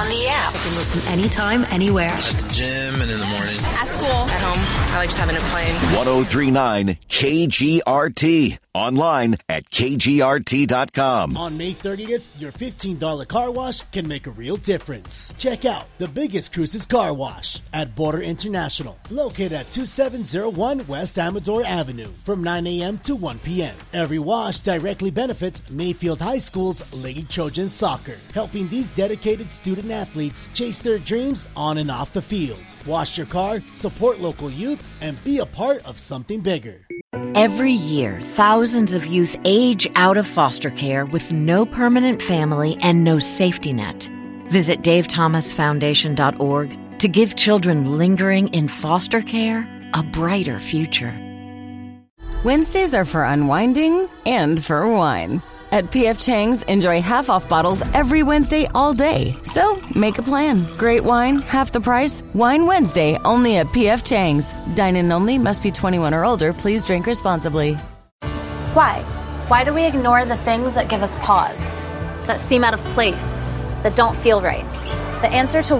on the app. You can listen anytime, anywhere. At the gym and in the morning. At school. At home. I like just having it playing. 103.9 KGRT. Online at KGRT.com. On May 30th, your $15 car wash can make a real difference. Check out the biggest cruises car wash at Border International, located at 2701 West Amador Avenue from 9 a.m. to 1 p.m. Every wash directly benefits Mayfield High School's Lady Trojan Soccer, helping these dedicated student athletes chase their dreams on and off the field. Wash your car, support local youth, and be a part of something bigger. Every year, thousands of youth age out of foster care with no permanent family and no safety net. Visit DaveThomasFoundation.org to give children lingering in foster care a brighter future. Wednesdays are for unwinding and for wine. At P.F. Chang's, enjoy half-off bottles every Wednesday all day. So, make a plan. Great wine, half the price. Wine Wednesday, only at P.F. Chang's. Dine-in only, must be 21 or older. Please drink responsibly. Why? Why do we ignore the things that give us pause? That seem out of place? That don't feel right? The answer to